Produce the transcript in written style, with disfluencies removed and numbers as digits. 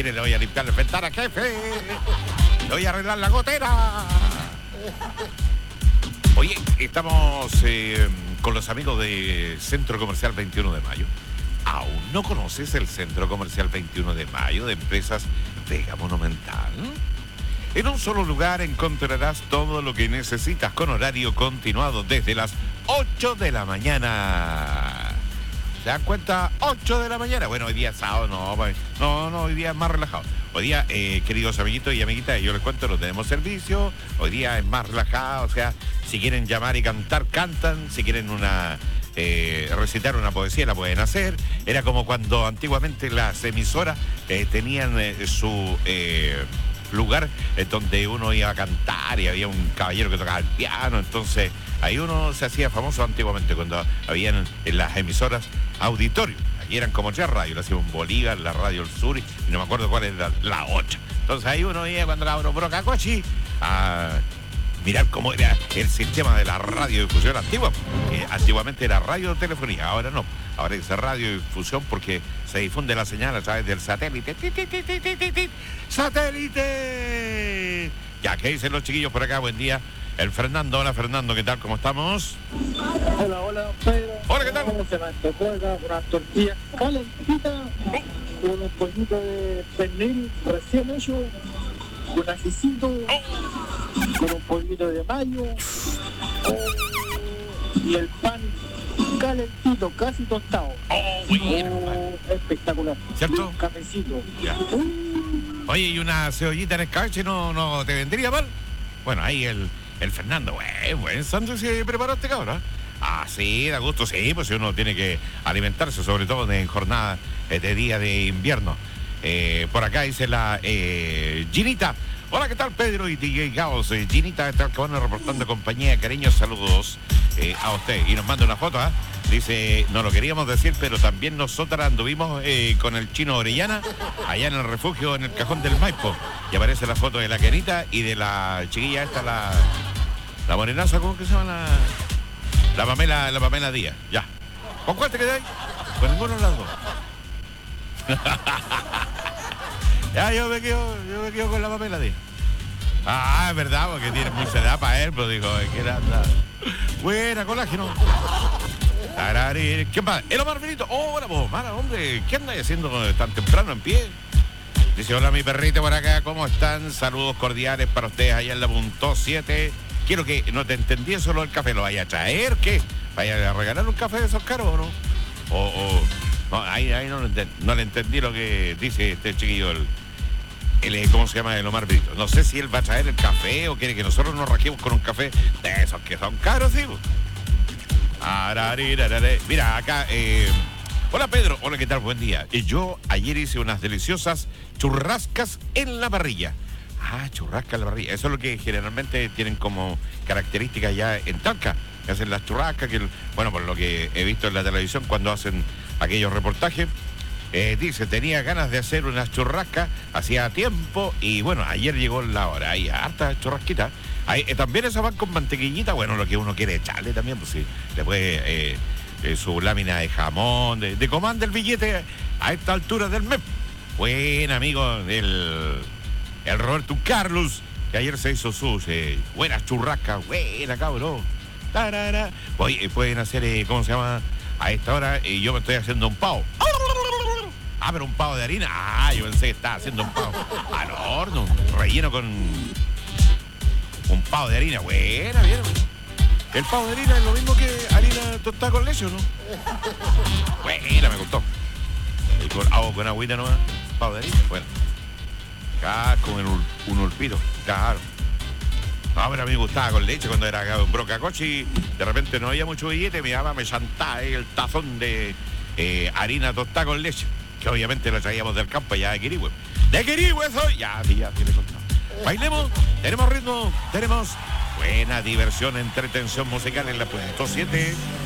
quiere le voy a limpiar las ventanas, jefe. Le voy a arreglar la gotera. Oye, estamos con los amigos de Centro Comercial 21 de Mayo. ¿Aún no conoces el Centro Comercial 21 de Mayo de Empresas Vega Monumental? En un solo lugar encontrarás todo lo que necesitas con horario continuado desde las 8 de la mañana. ¿Se dan cuenta? 8 de la mañana. Bueno, hoy día es sábado, no, hoy día es más relajado. Hoy día, queridos amiguitos y amiguitas, yo les cuento, no tenemos servicio. Hoy día es más relajado, o sea, si quieren llamar y cantar, cantan. Si quieren recitar una poesía, la pueden hacer. Era como cuando antiguamente las emisoras tenían su lugar donde uno iba a cantar y había un caballero que tocaba el piano. Entonces, ahí uno se hacía famoso antiguamente cuando habían en las emisoras auditorios. Aquí eran como 3 radios, la hacían Bolívar, la Radio El Sur y no me acuerdo cuál era la 8. Entonces ahí uno iba cuando la Brocacochi a mirar cómo era el sistema de la radiodifusión antigua. Antiguamente era radiotelefonía, ahora no. Ahora es radiodifusión porque se difunde la señal a través del satélite. ¡Satélite! Ya, ¿qué dicen los chiquillos por acá? Buen día. El Fernando, hola Fernando, ¿qué tal? ¿Cómo estamos? Hola, Pedro. Hola, ¿qué tal? ¿Cómo se me antojó acá? Unas tortillas calentitas, con un poquito de pernil recién hecho, un ajicito, con un poquito de mayo, y el pan calentito, casi tostado. Espectacular. ¿Cierto? Un cafecito. Ya. Oye, ¿y una cebollita en escabeche no te vendría mal? Bueno, ahí el Fernando, buen sándwich se preparó este cabrón. Sí, da gusto, sí, pues si uno tiene que alimentarse, sobre todo en jornada de día de invierno. Por acá dice la Ginita. Hola, ¿qué tal, Pedro y DJ Gaos? Ginita, está acabando reportando compañía, cariños, saludos a usted. Y nos manda una foto, Dice, no lo queríamos decir, pero también nosotras anduvimos con el Chino Orellana, allá en el refugio, en el cajón del Maipo. Y aparece la foto de la Kenita y de la chiquilla esta, la morenaza, ¿cómo que se llama? La Pamela Díaz, ya. ¿Con cuál te quedáis? Con ninguno de las dos. Ya, yo me quedo con la Pamela Díaz. Es verdad, porque tiene mucha edad para él, pero digo, que era... Buena, colágeno. ¿Qué pasa? El Omar Benito. Hola, vos, Mara, hombre, ¿qué andáis haciendo tan temprano en pie? Dice, hola, mi perrito por acá, ¿cómo están? Saludos cordiales para ustedes allá en la punto 7. Quiero que, no te entendí eso lo del café, ¿lo vaya a traer? ¿Qué? ¿Vaya a regalar un café de esos caros o no? No, ahí no le entendí lo que dice este chiquillo, ¿cómo se llama? El Omar Benito. No sé si él va a traer el café o quiere que nosotros nos rajemos con un café de esos que son caros, ¿sí? Mira, acá, hola Pedro, hola, ¿qué tal? Buen día. Yo ayer hice unas deliciosas churrascas en la parrilla. Churrasca en la parrilla. Eso es lo que generalmente tienen como característica ya en Talca, que hacen las churrascas, bueno, por lo que he visto en la televisión cuando hacen aquellos reportajes. Dice, tenía ganas de hacer unas churrascas hacía tiempo y bueno, ayer llegó la hora. Hay harta churrasquita. También esas van con mantequillita, bueno, lo que uno quiere echarle también, pues sí, después su lámina de jamón, de comanda el billete a esta altura del mes. Buen amigo el Roberto Carlos, que ayer se hizo sus buenas churrascas, buena cabrón. Pueden hacer, ¿cómo se llama? A esta hora yo me estoy haciendo un pavo. Pero un pavo de harina. Yo pensé que estaba haciendo un pavo al horno, relleno con un pavo de harina. Buena, bien. El pavo de harina es lo mismo que harina tostada con leche, ¿o no? Buena, me gustó. Hago con agüita nomás, pavo de harina. Bueno. Acá con un ulpito, claro. Pero a mí me gustaba con leche cuando era en Brocacochi. De repente no había mucho billete, mi mamá me chantaba el tazón de harina tostada con leche, que obviamente lo traíamos del campo allá de Quirihue. ¡De Quirihue soy! Ya le contaba. Bailemos, tenemos ritmo, tenemos buena diversión, entretención musical en la punto 7.